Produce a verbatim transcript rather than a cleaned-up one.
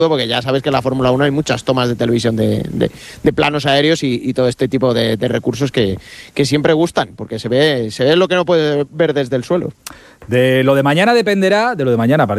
porque ya sabes que en la Fórmula uno hay muchas tomas de televisión de, de, de planos aéreos y, y todo este tipo de, de recursos que, que siempre gustan, porque se ve, se ve lo que no puede ver desde el suelo. De lo de mañana dependerá, de lo de mañana,